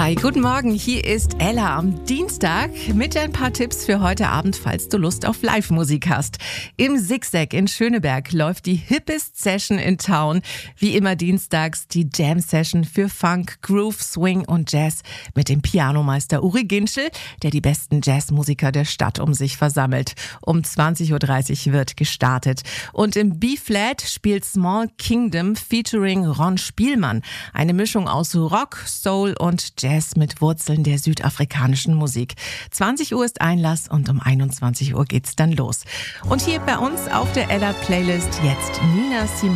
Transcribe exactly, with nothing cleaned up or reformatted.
Hi, guten Morgen. Hier ist Ella am Dienstag mit ein paar Tipps für heute Abend, falls du Lust auf Live-Musik hast. Im Zigzag in Schöneberg läuft die Hippest Session in Town. Wie immer dienstags die Jam-Session für Funk, Groove, Swing und Jazz mit dem Pianomeister Uri Ginschel, der die besten Jazzmusiker der Stadt um sich versammelt. Um zwanzig Uhr dreißig wird gestartet. Und im B-Flat spielt Small Kingdom featuring Ron Spielmann. Eine Mischung aus Rock, Soul und Jazz mit Wurzeln der südafrikanischen Musik. zwanzig Uhr ist Einlass und um einundzwanzig Uhr geht's dann los. Und hier bei uns auf der Ella Playlist jetzt Nina Simone.